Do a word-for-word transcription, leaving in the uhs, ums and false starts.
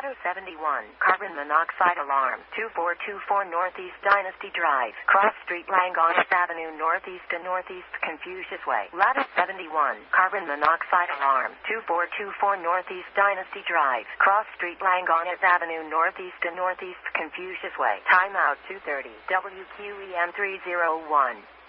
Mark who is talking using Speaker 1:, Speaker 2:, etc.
Speaker 1: Ladder seventy-one, carbon monoxide alarm, two four two four Northeast Dynasty Drive, Cross Street, Langonis Avenue, Northeast to Northeast Confucius Way. Ladder seventy-one, carbon monoxide alarm, two four two four Northeast Dynasty Drive, Cross Street, Langonis Avenue, Northeast to Northeast Confucius Way. Timeout two thirty, W Q E M three oh one.